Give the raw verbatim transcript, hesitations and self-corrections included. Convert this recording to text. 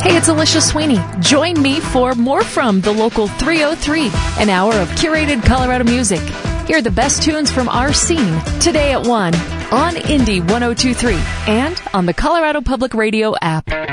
Hey, it's Alicia Sweeney. Join me for more from the local three oh three, an hour of curated Colorado music. Hear the best tunes from our scene today at one on Indie one oh two point three and on the Colorado Public Radio app.